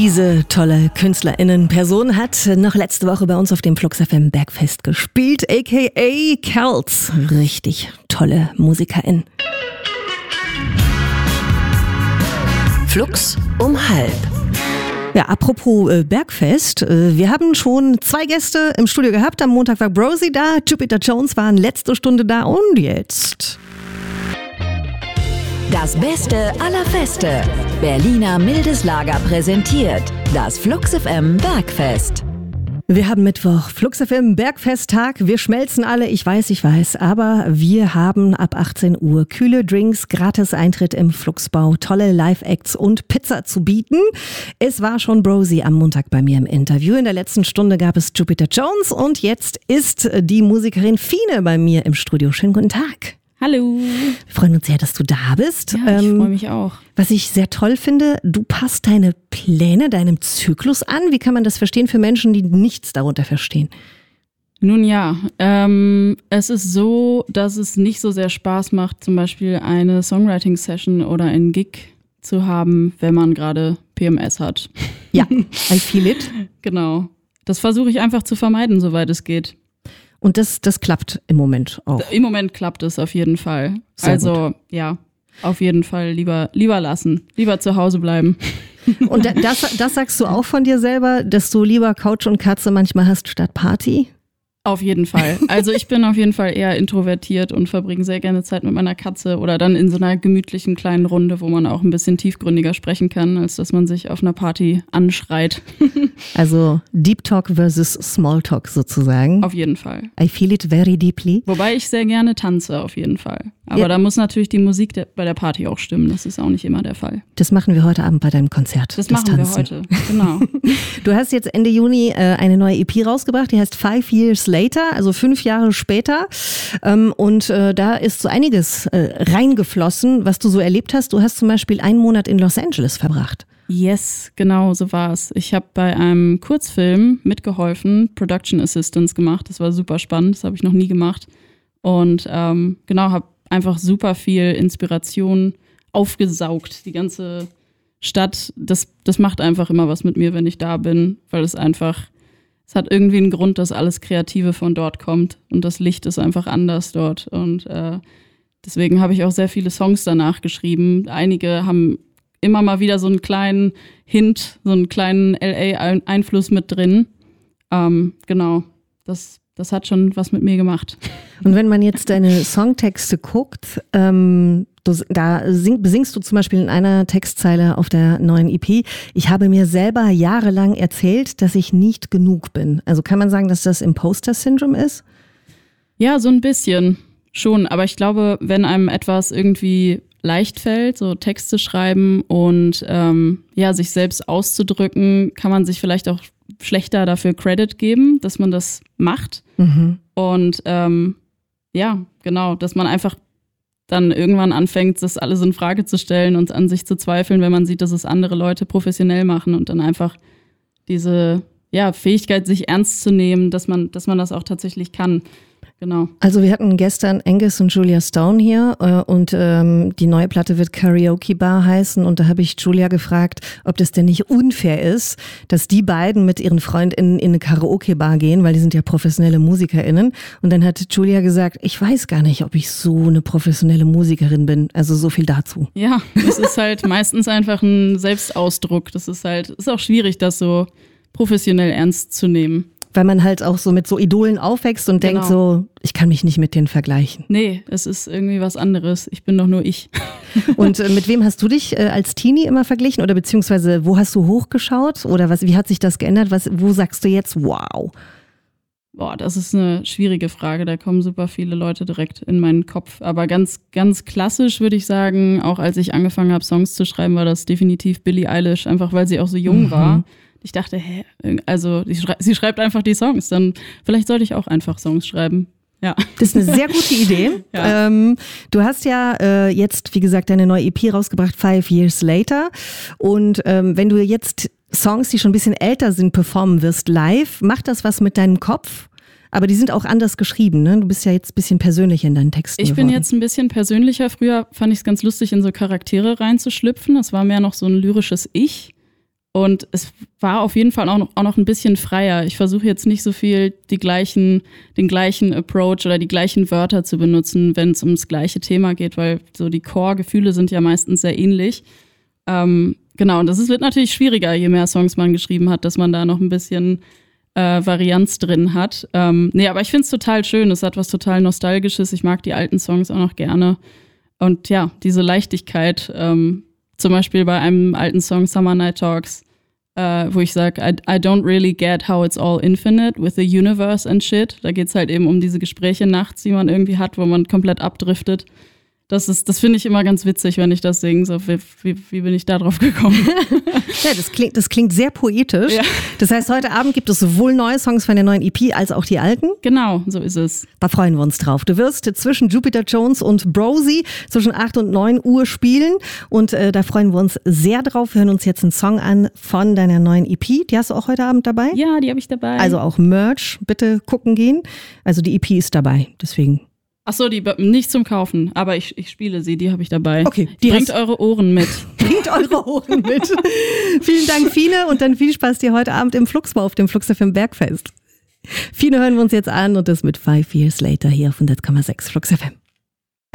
Diese tolle KünstlerInnen-Person hat noch letzte Woche bei uns auf dem Flux FM Bergfest gespielt, a.k.a. Kelz. Richtig tolle Musikerin. Flux um halb. Ja, apropos Bergfest, wir haben schon 2 Gäste im Studio gehabt. Am Montag war Brosi da, Jupiter Jones waren letzte Stunde da und jetzt... Das Beste aller Feste. Berliner Mildes Lager präsentiert das Flux FM Bergfest. Wir haben Mittwoch, Flux FM Bergfesttag. Wir schmelzen alle, ich weiß, aber wir haben ab 18 Uhr kühle Drinks, gratis Eintritt im Fluxbau, tolle Live-Acts und Pizza zu bieten. Es war schon Brosi am Montag bei mir im Interview. In der letzten Stunde gab es Jupiter Jones und jetzt ist die Musikerin Fine bei mir im Studio. Schönen guten Tag. Hallo. Wir freuen uns sehr, dass du da bist. Ja, ich freue mich auch. Was ich sehr toll finde, du passt deine Pläne deinem Zyklus an. Wie kann man das verstehen für Menschen, die nichts darunter verstehen? Nun ja, es ist so, dass es nicht so sehr Spaß macht, zum Beispiel eine Songwriting-Session oder einen Gig zu haben, wenn man gerade PMS hat. Ja, I feel it. Genau. Das versuche ich einfach zu vermeiden, soweit es geht. Und das klappt im Moment auch? Im Moment klappt es auf jeden Fall. Sehr gut. Ja, auf jeden Fall lieber lassen, lieber zu Hause bleiben. Und das sagst du auch von dir selber, dass du lieber Couch und Katze manchmal hast statt Party? Auf jeden Fall. Also ich bin auf jeden Fall eher introvertiert und verbringe sehr gerne Zeit mit meiner Katze oder dann in so einer gemütlichen kleinen Runde, wo man auch ein bisschen tiefgründiger sprechen kann, als dass man sich auf einer Party anschreit. Also Deep Talk versus Small Talk sozusagen. Auf jeden Fall. I feel it very deeply. Wobei ich sehr gerne tanze, auf jeden Fall. Aber ja, da muss natürlich die Musik bei der Party auch stimmen. Das ist auch nicht immer der Fall. Das machen wir heute Abend bei deinem Konzert. Das machen wir heute, genau. Du hast jetzt Ende Juni eine neue EP rausgebracht, die heißt 5 Years Later, also 5 Jahre später. Und da ist so einiges reingeflossen, was du so erlebt hast. Du hast zum Beispiel 1 Monat in Los Angeles verbracht. Yes, genau, so war es. Ich habe bei einem Kurzfilm mitgeholfen, Production Assistance gemacht. Das war super spannend, das habe ich noch nie gemacht. Und habe einfach super viel Inspiration aufgesaugt. Die ganze Stadt, das macht einfach immer was mit mir, wenn ich da bin, weil es hat irgendwie einen Grund, dass alles Kreative von dort kommt und das Licht ist einfach anders dort. Und deswegen habe ich auch sehr viele Songs danach geschrieben. Einige haben immer mal wieder so einen kleinen Hint, so einen kleinen LA-Einfluss mit drin. Genau, das hat schon was mit mir gemacht. Und wenn man jetzt deine Songtexte guckt, besingst du zum Beispiel in einer Textzeile auf der neuen EP, ich habe mir selber jahrelang erzählt, dass ich nicht genug bin. Also kann man sagen, dass das Imposter-Syndrom ist? Ja, so ein bisschen schon. Aber ich glaube, wenn einem etwas irgendwie leicht fällt, so Texte schreiben und sich selbst auszudrücken, kann man sich vielleicht auch schlechter dafür Credit geben, dass man das macht. Mhm. Und genau, dass man einfach dann irgendwann anfängt, das alles in Frage zu stellen und an sich zu zweifeln, wenn man sieht, dass es andere Leute professionell machen und dann einfach diese Fähigkeit, sich ernst zu nehmen, dass man das auch tatsächlich kann. Genau. Also wir hatten gestern Angus und Julia Stone hier und die neue Platte wird Karaoke Bar heißen und da habe ich Julia gefragt, ob das denn nicht unfair ist, dass die beiden mit ihren FreundInnen in eine Karaoke Bar gehen, weil die sind ja professionelle MusikerInnen und dann hat Julia gesagt, ich weiß gar nicht, ob ich so eine professionelle Musikerin bin, also so viel dazu. Ja, das ist halt meistens einfach ein Selbstausdruck, ist auch schwierig, das so professionell ernst zu nehmen. Weil man halt auch so mit so Idolen aufwächst und denkt so, ich kann mich nicht mit denen vergleichen. Nee, es ist irgendwie was anderes. Ich bin doch nur ich. Und mit wem hast du dich als Teenie immer verglichen? Oder beziehungsweise wo hast du hochgeschaut? Oder wie hat sich das geändert? Wo sagst du jetzt, wow? Boah, das ist eine schwierige Frage. Da kommen super viele Leute direkt in meinen Kopf. Aber ganz, ganz klassisch würde ich sagen, auch als ich angefangen habe, Songs zu schreiben, war das definitiv Billie Eilish. Einfach weil sie auch so jung war. Ich dachte, also sie schreibt einfach die Songs, dann vielleicht sollte ich auch einfach Songs schreiben. Ja. Das ist eine sehr gute Idee. Ja. Du hast ja jetzt, wie gesagt, deine neue EP rausgebracht, 5 Years Later. Und wenn du jetzt Songs, die schon ein bisschen älter sind, performen wirst live, macht das was mit deinem Kopf? Aber die sind auch anders geschrieben, ne? Du bist ja jetzt ein bisschen persönlicher in deinen Texten geworden. Ich bin jetzt ein bisschen persönlicher. Früher fand ich es ganz lustig, in so Charaktere reinzuschlüpfen. Das war mehr noch so ein lyrisches Ich. Und es war auf jeden Fall auch noch ein bisschen freier. Ich versuche jetzt nicht so viel den gleichen Approach oder die gleichen Wörter zu benutzen, wenn es ums gleiche Thema geht, weil so die Core-Gefühle sind ja meistens sehr ähnlich. Genau, und wird natürlich schwieriger, je mehr Songs man geschrieben hat, dass man da noch ein bisschen Varianz drin hat. Aber ich finde es total schön. Es hat was total Nostalgisches. Ich mag die alten Songs auch noch gerne. Und ja, diese Leichtigkeit, zum Beispiel bei einem alten Song, Summer Night Talks, wo ich sage, I don't really get how it's all infinite with the universe and shit. Da geht es halt eben um diese Gespräche nachts, die man irgendwie hat, wo man komplett abdriftet. Das finde ich immer ganz witzig, wenn ich das singe. So, wie bin ich da drauf gekommen? Ja, das klingt sehr poetisch. Ja. Das heißt, heute Abend gibt es sowohl neue Songs von der neuen EP als auch die alten? Genau, so ist es. Da freuen wir uns drauf. Du wirst zwischen Jupiter Jones und Brosie zwischen 8 und 9 Uhr spielen. Und da freuen wir uns sehr drauf. Wir hören uns jetzt einen Song an von deiner neuen EP. Die hast du auch heute Abend dabei? Ja, die habe ich dabei. Also auch Merch, bitte gucken gehen. Also die EP ist dabei, deswegen. Achso, die nicht zum Kaufen, aber ich spiele sie, die habe ich dabei. Okay. Bringt eure Ohren mit. Bringt eure Ohren mit. Vielen Dank, Fine, und dann viel Spaß dir heute Abend im Fluxbau auf dem Flux FM Bergfest. Fine hören wir uns jetzt an und das mit 5 Years Later hier auf 100,6 Flux FM.